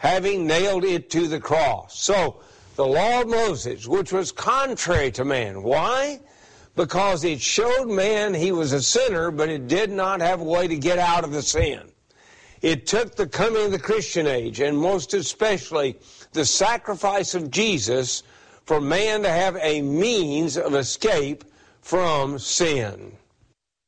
having nailed it to the cross. So, the law of Moses, which was contrary to man. Why? Because it showed man he was a sinner, but it did not have a way to get out of the sin. It took the coming of the Christian age, and most especially the sacrifice of Jesus, for man to have a means of escape from sin.